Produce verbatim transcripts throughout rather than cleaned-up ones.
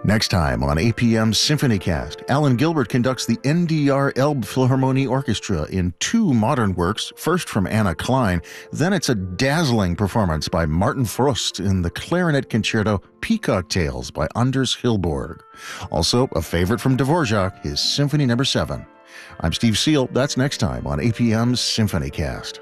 Next time on A P M's SymphonyCast, Alan Gilbert conducts the N D R Elbphilharmonie Orchestra in two modern works, first from Anna Klein, then it's a dazzling performance by Martin Frost in the clarinet concerto Peacock Tales by Anders Hillborg. Also, a favorite from Dvorak, his Symphony Number seven. I'm Steve Seal. That's next time on A P M's SymphonyCast.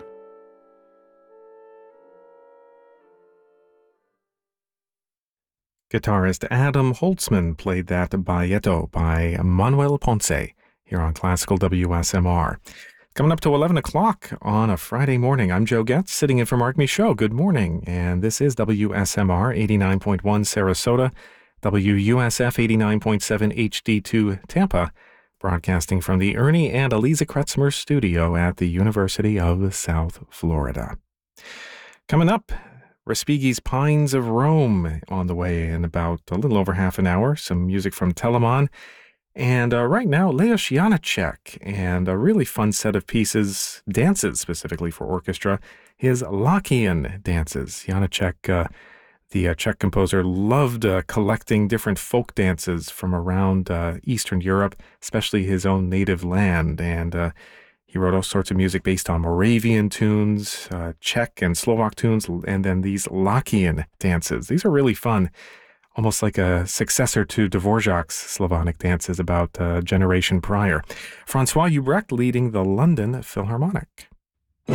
Guitarist Adam Holtzman played that Baglietto by Manuel Ponce here on Classical W S M R. Coming up to eleven o'clock on a Friday morning, I'm Joe Getz, sitting in for Mark Michaud. Good morning, and this is W S M R eighty-nine point one Sarasota, W U S F eighty-nine point seven H D two Tampa, broadcasting from the Ernie and Eliza Kretzmer studio at the University of South Florida. Coming up, Respighi's Pines of Rome on the way in about a little over half an hour. Some music from Telemann. And uh, right now, Leos Janáček, and a really fun set of pieces, dances specifically for orchestra, his Lachian dances. Janáček, uh, the uh, Czech composer, loved uh, collecting different folk dances from around uh, Eastern Europe, especially his own native land. And uh, He wrote all sorts of music based on Moravian tunes, uh, Czech and Slovak tunes, and then these Lachian dances. These are really fun, almost like a successor to Dvorak's Slavonic dances about a generation prior. Francois Hubrecht leading the London Philharmonic.